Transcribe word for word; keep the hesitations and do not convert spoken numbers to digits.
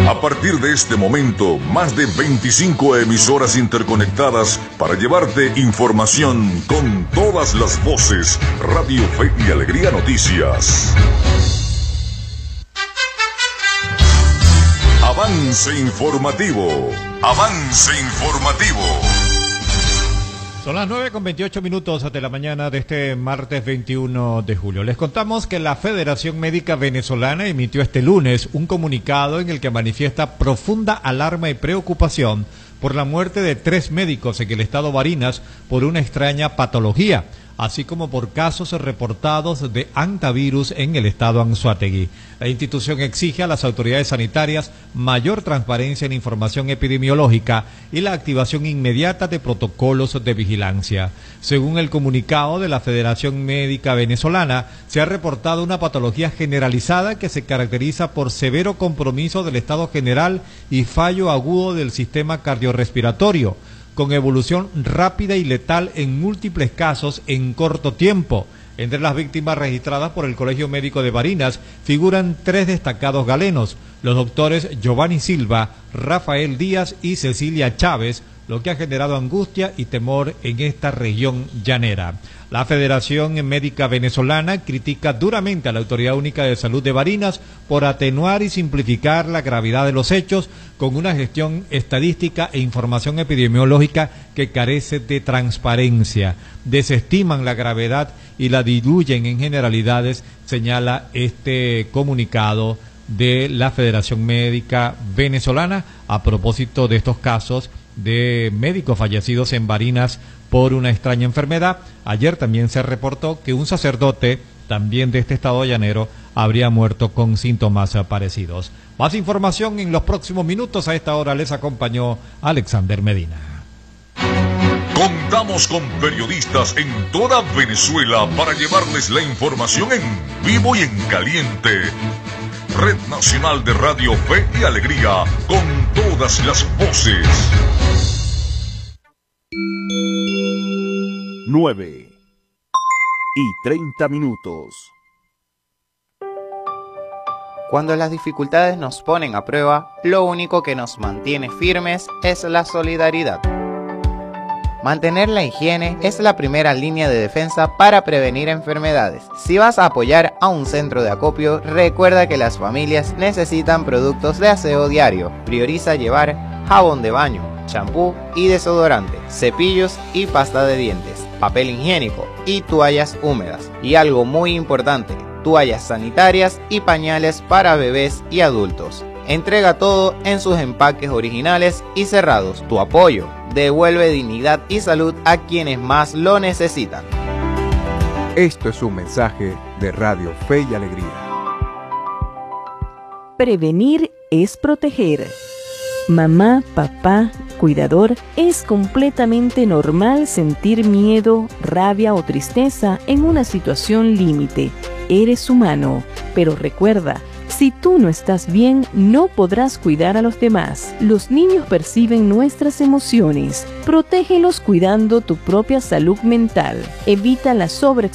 A partir de este momento, más de veinticinco emisoras interconectadas para llevarte información con todas las voces. Radio Fe y Alegría Noticias. Avance informativo. Avance informativo. Son las nueve con veintiocho minutos de la mañana de este martes veintiuno de julio. Les contamos que la Federación Médica Venezolana emitió este lunes un comunicado en el que manifiesta profunda alarma y preocupación por la muerte de tres médicos en el estado Barinas por una extraña patología, así como por casos reportados de hantavirus en el estado Anzoátegui. La institución exige a las autoridades sanitarias mayor transparencia en información epidemiológica y la activación inmediata de protocolos de vigilancia. Según el comunicado de la Federación Médica Venezolana, se ha reportado una patología generalizada que se caracteriza por severo compromiso del estado general y fallo agudo del sistema cardiorrespiratorio, con evolución rápida y letal en múltiples casos en corto tiempo. Entre las víctimas registradas por el Colegio Médico de Barinas figuran tres destacados galenos, los doctores Giovanni Silva, Rafael Díaz y Cecilia Chávez, lo que ha generado angustia y temor en esta región llanera. La Federación Médica Venezolana critica duramente a la Autoridad Única de Salud de Barinas por atenuar y simplificar la gravedad de los hechos con una gestión estadística e información epidemiológica que carece de transparencia. Desestiman la gravedad y la diluyen en generalidades, señala este comunicado de la Federación Médica Venezolana a propósito de estos casos de médicos fallecidos en Barinas por una extraña enfermedad. Ayer también se reportó que un sacerdote, también de este estado llanero, habría muerto con síntomas parecidos. Más información en los próximos minutos. A esta hora les acompañó Alexander Medina. Contamos con periodistas en toda Venezuela para llevarles la información en vivo y en caliente. Red Nacional de Radio Fe y Alegría, con todas las voces. nueve y treinta minutos. Cuando las dificultades nos ponen a prueba, lo único que nos mantiene firmes es la solidaridad. Mantener la higiene es la primera línea de defensa para prevenir enfermedades. Si vas a apoyar a un centro de acopio, recuerda que las familias necesitan productos de aseo diario. Prioriza llevar jabón de baño, champú y desodorante, cepillos y pasta de dientes, papel higiénico y toallas húmedas. Y algo muy importante, toallas sanitarias y pañales para bebés y adultos. Entrega todo en sus empaques originales y cerrados. Tu apoyo devuelve dignidad y salud a quienes más lo necesitan. Esto es un mensaje de Radio Fe y Alegría. Prevenir es proteger. Mamá, papá, cuidador, es completamente normal sentir miedo, rabia o tristeza en una situación límite. Eres humano, pero recuerda, si tú no estás bien, no podrás cuidar a los demás. Los niños perciben nuestras emociones. Protégelos cuidando tu propia salud mental. Evita la sobre